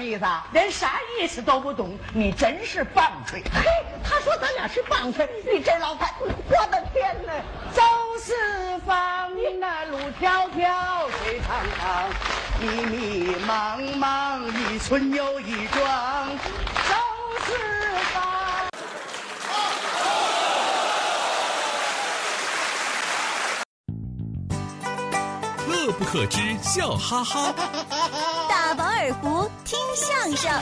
意思啊？连啥意思都不懂，你真是棒槌！嘿，他说咱俩是棒槌，你这老太，我的天哪！走四方，那路迢迢，水长长，迷迷茫茫，一村又一庄，走四方。 乐不可支，笑哈哈。 大饱耳福，听相声。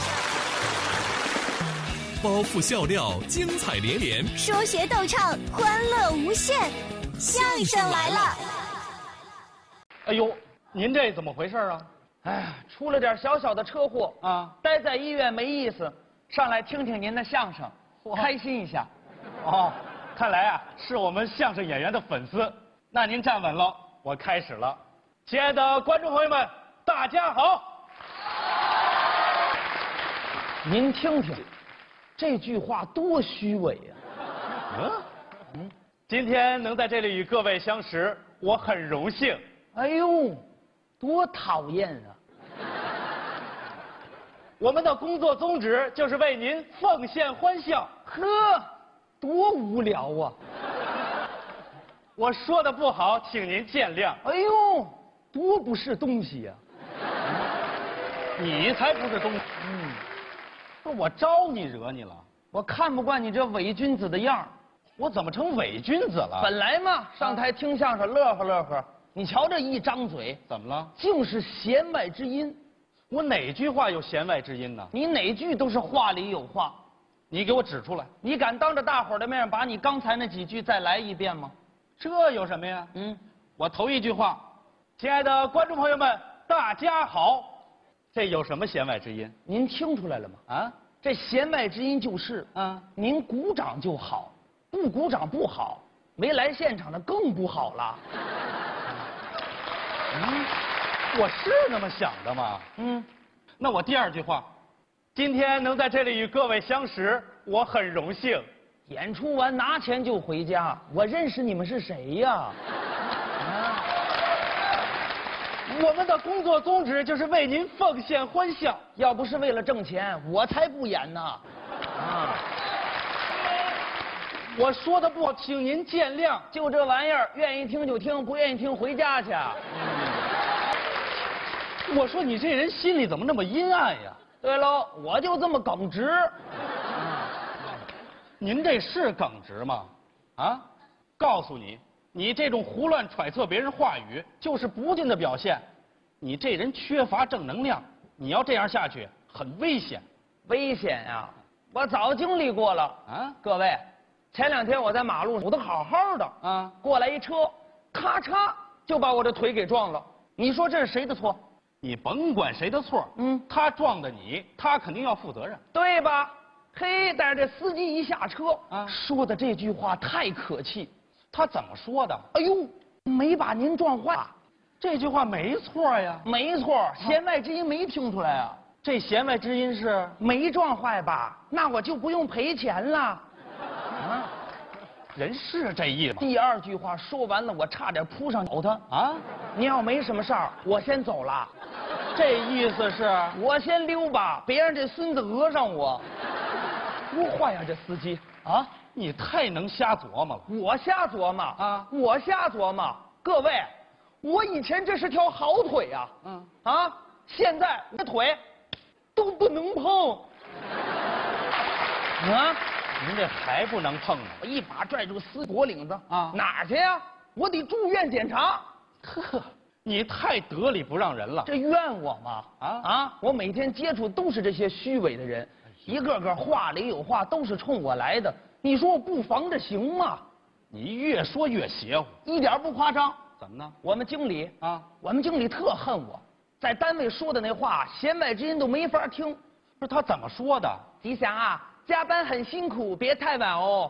包袱笑料，精彩连连。 说学逗唱，欢乐无限。相声来了！ 哎呦，您这怎么回事啊？ 哎呀，出了点小小的车祸啊， 待在医院没意思，上来听听您的相声，开心一下。 哦，看来啊是我们相声演员的粉丝。那您站稳了，我开始了。亲爱的观众朋友们，大家好。 您听听，这句话多虚伪呀！ 今天能在这里与各位相识，我很荣幸。 哎呦，多讨厌啊！ 我们的工作宗旨就是为您奉献欢笑。 呵，多无聊啊！ 我说的不好，请您见谅。 哎呦，多不是东西呀！ 你才不是东西。我招你惹你了？ 我看不惯你这伪君子的样儿。 我怎么成伪君子了？ 本来嘛，上台听相声乐呵乐呵，你瞧这一张嘴， 怎么了？ 尽是弦外之音。 我哪句话有弦外之音呢？ 你哪句都是话里有话。 你给我指出来。 你敢当着大伙儿的面把你刚才那几句再来一遍吗？ 这有什么呀？我头一句话，亲爱的观众朋友们，大家好，这有什么弦外之音？ 您听出来了吗？啊，这弦外之音就是您鼓掌就好，不鼓掌不好，没来现场的更不好了。 我是那么想的吗？那我第二句话，今天能在这里与各位相识，我很荣幸。 演出完拿钱就回家，我认识你们是谁呀？ 我们的工作宗旨就是为您奉献欢笑， 要不是为了挣钱，我才不演呢。 我说的不好，请您见谅。 就这玩意儿，愿意听就听，不愿意听回家去。 我说你这人心里怎么那么阴暗呀？ 对喽，我就这么耿直。 您这是耿直吗？啊，告诉你，你这种胡乱揣测别人话语，就是不敬的表现。你这人缺乏正能量，你要这样下去，很危险。 危险呀！我早经历过了啊！各位，前2天我在马路上走得好好的啊，过来一车，咔嚓就把我这腿给撞了。你说这是谁的错？ 你甭管谁的错，他撞的你，他肯定要负责任， 对吧？嘿，但是这司机一下车说的这句话太可气。 他怎么说的？ 哎呦，没把您撞坏。 这句话没错呀。 没错，弦外之音没听出来啊。 这弦外之音是没撞坏吧？那我就不用赔钱了。 人是这意思。 第二句话说完了，我差点扑上咬他啊！您要没什么事儿，我先走了。 这意思是我先溜吧，别让这孙子讹上我。多坏呀，这司机啊！ 你太能瞎琢磨了。 我瞎琢磨啊！我瞎琢磨。各位，我以前这是条好腿呀，现在我的腿都不能碰。 您这还不能碰呢！ 我一把拽住司机脖领子哪儿去呀？我得住院检查。 呵，你太得理不让人了。 这怨我吗？我每天接触都是这些虚伪的人，一个个话里有话，都是冲我来的。你说我不防着行吗？ 你越说越邪乎， 一点不夸张。 怎么呢？ 我们经理我们经理特恨我，在单位说的那话，弦外之音都没法听。 不是他怎么说的？ 吉祥啊，加班很辛苦，别太晚哦。